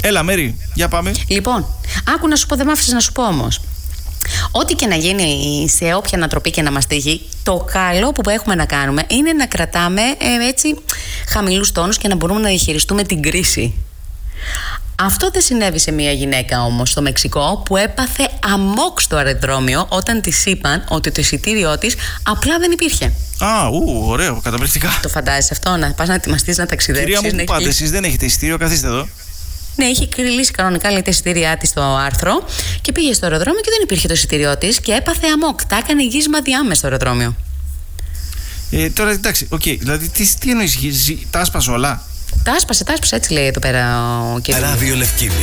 Έλα, Μέρη, για πάμε. Λοιπόν, άκου να σου πω, δεν μ' άφησες να σου πω όμως. Ό,τι και να γίνει σε όποια ανατροπή και να μας τύχει, το καλό που έχουμε να κάνουμε είναι να κρατάμε έτσι χαμηλούς τόνους και να μπορούμε να διαχειριστούμε την κρίση. Αυτό δεν συνέβη σε μια γυναίκα όμως στο Μεξικό που έπαθε αμόκ στο αεροδρόμιο όταν της είπαν ότι το εισιτήριό της απλά δεν υπήρχε. Ωραίο, καταπληκτικά. Το φαντάζεσαι αυτό, να πας να ετοιμαστείς να ταξιδέψεις? Κυρία μου, που πάτε, εσείς δεν έχετε εισιτήριο, καθίστε εδώ. Ναι, είχε κλείσει κανονικά, λέει, τα εισιτήριά της στο άρθρο και πήγε στο αεροδρόμιο και δεν υπήρχε το εισιτήριό της και έπαθε αμόκ. Τα έκανε γύσμα διάμεσα στο αεροδρόμιο. Τώρα εντάξει, δηλαδή τι εννοείς, τα άσπασε όλα? Τα άσπασε, έτσι λέει εδώ πέρα ο κύριος. Ράδιο Λευκίδη.